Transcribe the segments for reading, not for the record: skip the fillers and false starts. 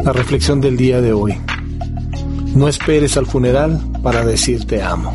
La reflexión del día de hoy: no esperes al funeral para decir te amo.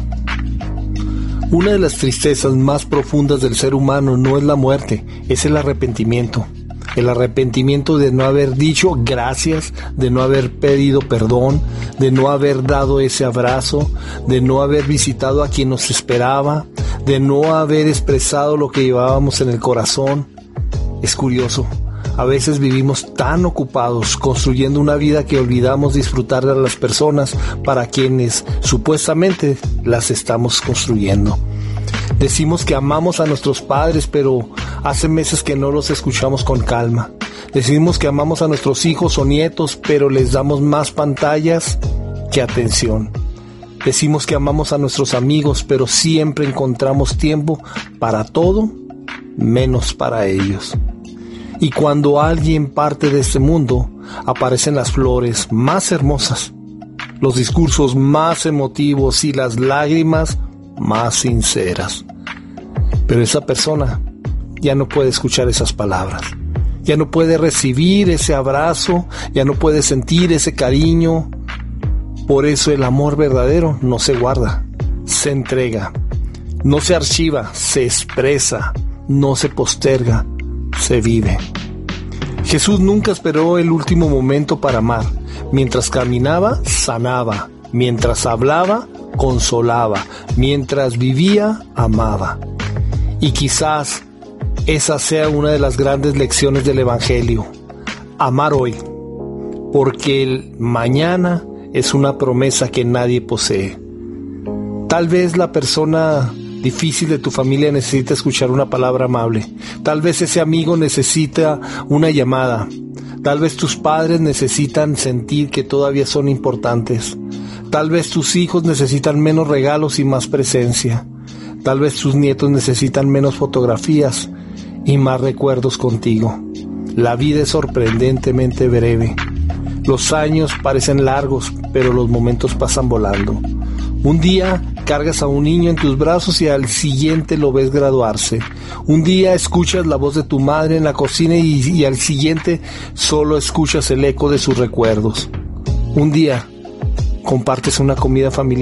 Una de las tristezas más profundas del ser humano no es la muerte, es el arrepentimiento. El arrepentimiento de no haber dicho gracias, de no haber pedido perdón, de no haber dado ese abrazo, de no haber visitado a quien nos esperaba, de no haber expresado lo que llevábamos en el corazón. Es curioso, a veces vivimos tan ocupados construyendo una vida que olvidamos disfrutar de las personas para quienes supuestamente las estamos construyendo. Decimos que amamos a nuestros padres, pero hace meses que no los escuchamos con calma. Decimos que amamos a nuestros hijos o nietos, pero les damos más pantallas que atención. Decimos que amamos a nuestros amigos, pero siempre encontramos tiempo para todo, menos para ellos. Y cuando alguien parte de este mundo, aparecen las flores más hermosas, los discursos más emotivos y las lágrimas más sinceras. Pero esa persona ya no puede escuchar esas palabras, ya no puede recibir ese abrazo, ya no puede sentir ese cariño. Por eso el amor verdadero no se guarda, se entrega, no se archiva, se expresa, no se posterga, se vive. Jesús nunca esperó el último momento para amar. Mientras caminaba, sanaba. Mientras hablaba, consolaba. Mientras vivía, amaba. Y quizás esa sea una de las grandes lecciones del Evangelio. Amar hoy, porque el mañana es una promesa que nadie posee. Tal vez la persona difícil de tu familia necesita escuchar una palabra amable. Tal vez ese amigo necesita una llamada. Tal vez tus padres necesitan sentir que todavía son importantes. Tal vez tus hijos necesitan menos regalos y más presencia. Tal vez tus nietos necesitan menos fotografías y más recuerdos contigo. La vida es sorprendentemente breve. Los años parecen largos, pero los momentos pasan volando. Un día cargas a un niño en tus brazos y al siguiente lo ves graduarse. Un día escuchas la voz de tu madre en la cocina y al siguiente solo escuchas el eco de sus recuerdos. Un día compartes una comida familiar